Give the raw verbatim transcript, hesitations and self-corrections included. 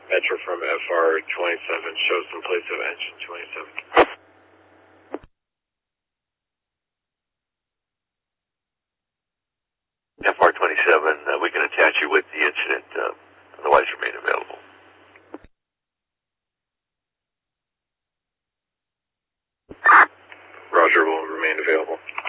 Metro from F R twenty-seven, shows some place of engine twenty-seven. F R twenty-seven, uh, we can attach you with the incident, uh, otherwise remain available. Roger, will remain available.